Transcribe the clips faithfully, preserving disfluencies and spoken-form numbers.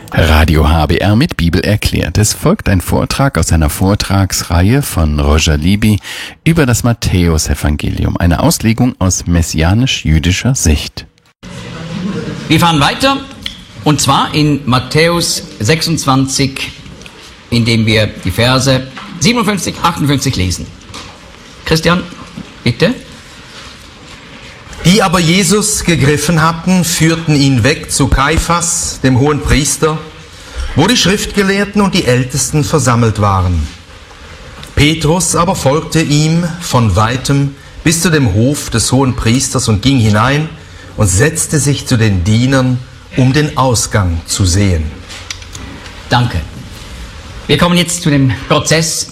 Radio H B R mit Bibel erklärt. Es folgt ein Vortrag aus einer Vortragsreihe von Roger Libby über das Matthäusevangelium, eine Auslegung aus messianisch-jüdischer Sicht. Wir fahren weiter, und zwar in Matthäus sechsundzwanzig, indem wir die Verse siebenundfünfzig, achtundfünfzig lesen. Christian, bitte. Die aber Jesus gegriffen hatten, führten ihn weg zu Kaiphas, dem Hohenpriester, wo die Schriftgelehrten und die Ältesten versammelt waren. Petrus aber folgte ihm von weitem bis zu dem Hof des Hohenpriesters und ging hinein und setzte sich zu den Dienern, um den Ausgang zu sehen. Danke. Wir kommen jetzt zu dem Prozess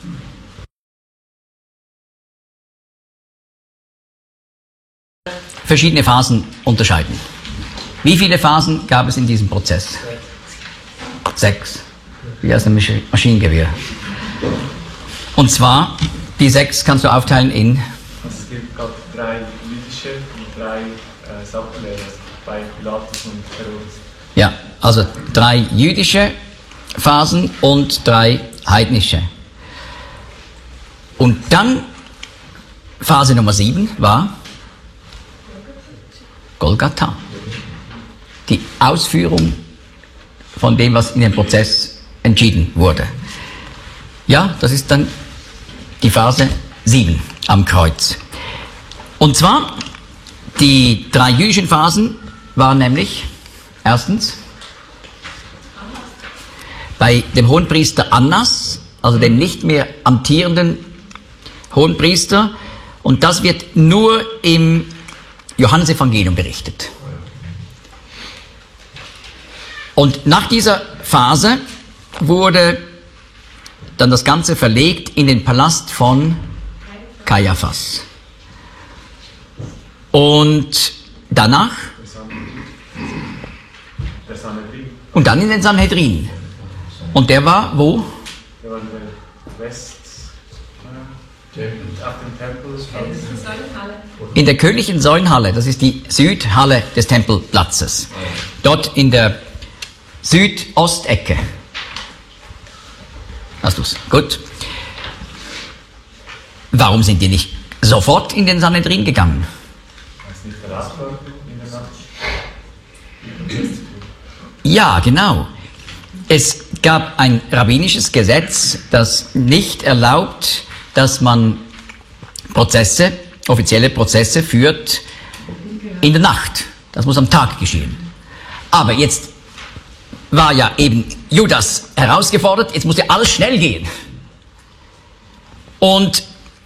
verschiedene Phasen unterscheiden. Wie viele Phasen gab es in diesem Prozess? Sechs. Wie aus einem Maschinengewehr. Und zwar, die sechs kannst du aufteilen in? Also es gibt gerade drei jüdische und drei äh, säkulare, also bei Pilatus und Herodes. Ja, also drei jüdische Phasen und drei heidnische. Und dann, Phase Nummer sieben war Golgatha. Die Ausführung von dem, was in dem Prozess entschieden wurde. Ja, das ist dann die Phase sieben am Kreuz. Und zwar, die drei jüdischen Phasen waren nämlich, erstens, bei dem Hohenpriester Annas, also dem nicht mehr amtierenden Hohenpriester, und das wird nur im Johannesevangelium berichtet. Und nach dieser Phase wurde dann das Ganze verlegt in den Palast von Kaiphas. Und danach und dann in den Sanhedrin. Und der war wo? Der war in der West, äh, auf dem Tempel. In der königlichen Säulenhalle, das ist die Südhalle des Tempelplatzes. Dort in der Südostecke. Hast du's? Gut. Warum sind die nicht sofort in den Sanhedrin gegangen? Ist nicht verlassen worden in der Nacht? Ja, genau. Es gab ein rabbinisches Gesetz, das nicht erlaubt, dass man Prozesse, offizielle Prozesse führt in der Nacht. Das muss am Tag geschehen. Aber jetzt war ja eben Judas herausgefordert, jetzt muss ja alles schnell gehen. Und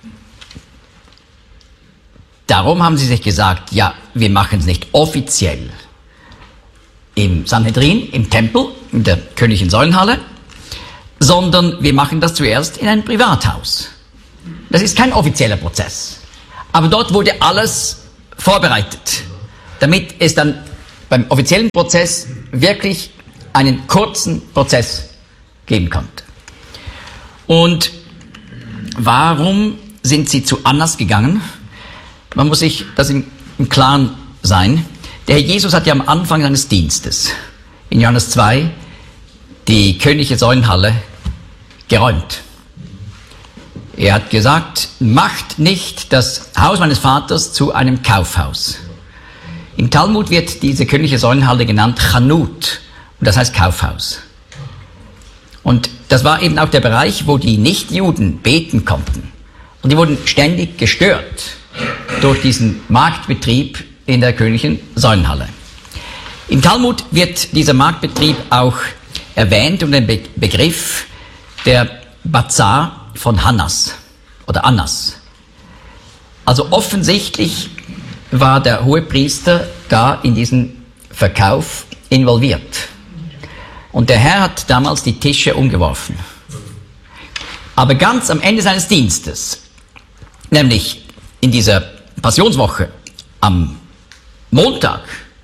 darum haben sie sich gesagt, ja, wir machen es nicht offiziell im Sanhedrin, im Tempel, in der königlichen Säulenhalle, sondern wir machen das zuerst in einem Privathaus. Das ist kein offizieller Prozess. Aber dort wurde alles vorbereitet, damit es dann beim offiziellen Prozess wirklich einen kurzen Prozess geben konnte. Und warum sind sie zu Annas gegangen? Man muss sich das im, im Klaren sein. Der Herr Jesus hat ja am Anfang seines Dienstes, in Johannes zwei, die königliche Säulenhalle geräumt. Er hat gesagt, macht nicht das Haus meines Vaters zu einem Kaufhaus. Im Talmud wird diese königliche Säulenhalle genannt Chanut, und das heißt Kaufhaus. Und das war eben auch der Bereich, wo die Nichtjuden beten konnten. Und die wurden ständig gestört durch diesen Marktbetrieb in der königlichen Säulenhalle. Im Talmud wird dieser Marktbetrieb auch erwähnt um den Be- Begriff der Bazar von Hannas oder Annas. Also offensichtlich war der Hohepriester da in diesen Verkauf involviert. Und der Herr hat damals die Tische umgeworfen. Aber ganz am Ende seines Dienstes, nämlich in dieser Passionswoche am Montag,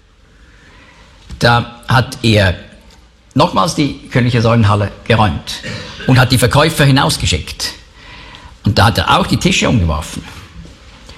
da hat er nochmals die königliche Säulenhalle geräumt und hat die Verkäufer hinausgeschickt. Und da hat er auch die Tische umgeworfen.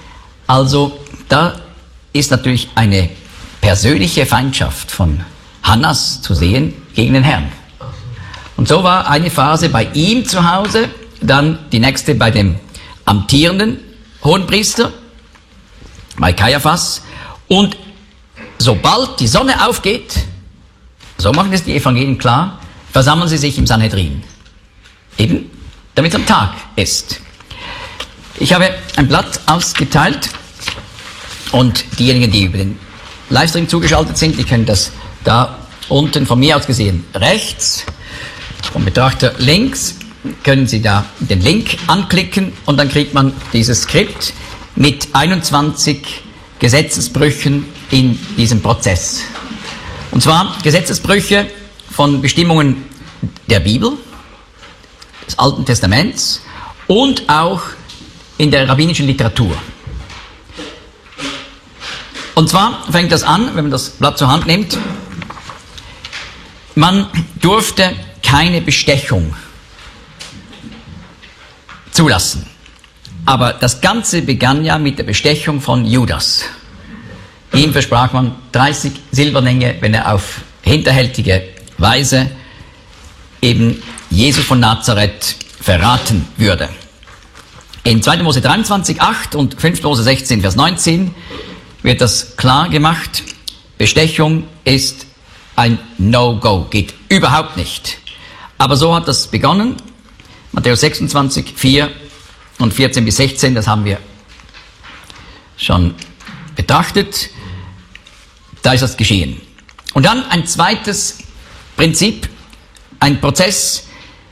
Also da ist natürlich eine persönliche Feindschaft von Hannas zu sehen gegen den Herrn. Und so war eine Phase bei ihm zu Hause, dann die nächste bei dem amtierenden Hohenpriester, bei Kaiaphas. Und sobald die Sonne aufgeht, so machen es die Evangelien klar, versammeln sie sich im Sanhedrin. Eben, damit es am Tag ist. Ich habe ein Blatt ausgeteilt und diejenigen, die über den Livestream zugeschaltet sind, die können das da unten von mir aus gesehen rechts, vom Betrachter links, können Sie da den Link anklicken und dann kriegt man dieses Skript mit einundzwanzig Gesetzesbrüchen in diesem Prozess. Und zwar Gesetzesbrüche von Bestimmungen der Bibel, des Alten Testaments und auch in der rabbinischen Literatur. Und zwar fängt das an, wenn man das Blatt zur Hand nimmt, man durfte keine Bestechung zulassen. Aber das Ganze begann ja mit der Bestechung von Judas. Ihm versprach man dreißig Silberlinge, wenn er auf hinterhältige Weise eben Jesus von Nazareth verraten würde. In zweiter Mose dreiundzwanzig, acht und fünfter Mose sechzehn, Vers neunzehn wird das klar gemacht. Bestechung ist ein No-Go, geht überhaupt nicht. Aber so hat das begonnen. Matthäus sechsundzwanzig, vier und vierzehn bis sechzehn, das haben wir schon betrachtet. Da ist das geschehen. Und dann ein zweites Prinzip, ein Prozess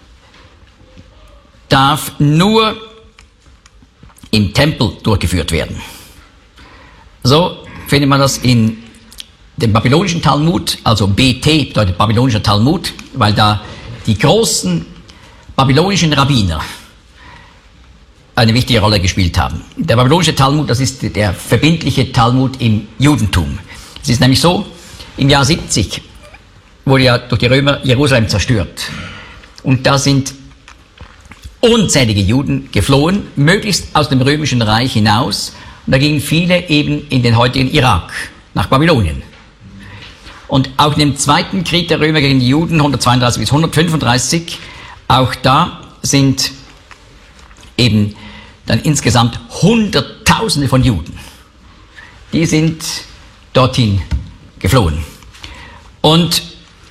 darf nur im Tempel durchgeführt werden. So findet man das in dem babylonischen Talmud, also B T bedeutet babylonischer Talmud, weil da die großen babylonischen Rabbiner eine wichtige Rolle gespielt haben. Der babylonische Talmud, das ist der verbindliche Talmud im Judentum. Es ist nämlich so, im Jahr siebzig wurde ja durch die Römer Jerusalem zerstört. Und da sind unzählige Juden geflohen, möglichst aus dem römischen Reich hinaus. Und da gingen viele eben in den heutigen Irak, nach Babylonien. Und auch in dem zweiten Krieg der Römer gegen die Juden, hundertzweiunddreißig bis hundertfünfunddreißig, auch da sind eben dann insgesamt Hunderttausende von Juden. Die sind dorthin geflohen. Und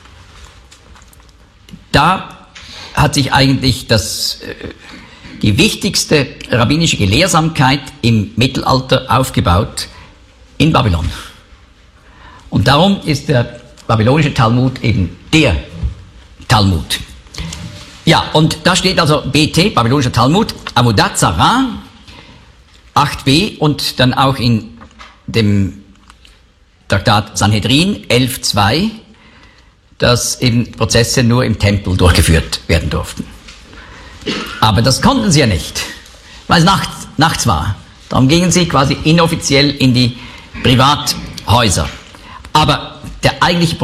da hat sich eigentlich das, die wichtigste rabbinische Gelehrsamkeit im Mittelalter aufgebaut in Babylon. Und darum ist der babylonische Talmud eben der Talmud. Ja, und da steht also B T, babylonischer Talmud, Avodat Zarah, acht b und dann auch in dem Traktat Sanhedrin elf zwei, dass eben Prozesse nur im Tempel durchgeführt werden durften. Aber das konnten sie ja nicht, weil es nachts, nachts war. Darum gingen sie quasi inoffiziell in die Privathäuser. Aber der eigentliche